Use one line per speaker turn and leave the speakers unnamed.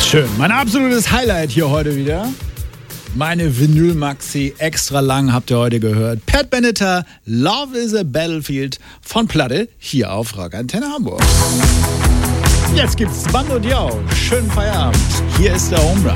Schön. Mein absolutes Highlight hier heute wieder. Meine Vinyl-Maxi extra lang habt ihr heute gehört. Pat Benatar, Love is a Battlefield von Platte hier auf Rock Antenne Hamburg. Jetzt gibt's Bando Diao. Schönen Feierabend. Hier ist der Home Run.